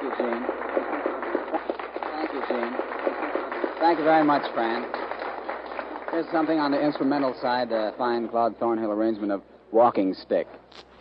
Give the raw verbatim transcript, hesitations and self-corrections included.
you, Gene. Thank you, Gene. Thank you very much, Fran. Here's something on the instrumental side, a fine Claude Thornhill arrangement of Walking Stick.